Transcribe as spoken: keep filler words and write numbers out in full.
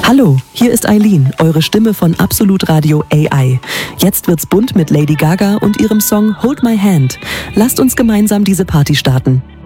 Hallo, hier ist Eileen, eure Stimme von Absolut Radio A I. Jetzt wird's bunt mit Lady Gaga und ihrem Song Hold My Hand. Lasst uns gemeinsam diese Party starten.